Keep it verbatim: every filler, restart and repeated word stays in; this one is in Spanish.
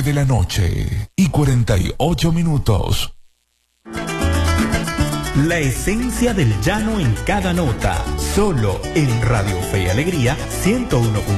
de la noche y cuarenta y ocho minutos. La esencia del llano en cada nota, solo en Radio Fe y Alegría ciento uno punto uno.